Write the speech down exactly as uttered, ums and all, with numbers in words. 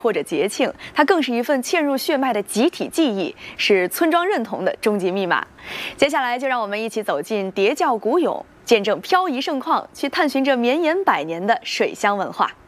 或者节庆，它更是一份嵌入血脉的集体记忆，是村庄认同的终极密码。接下来就让我们一起走进叠教古俑，见证漂移盛况，去探寻这绵延百年的水乡文化。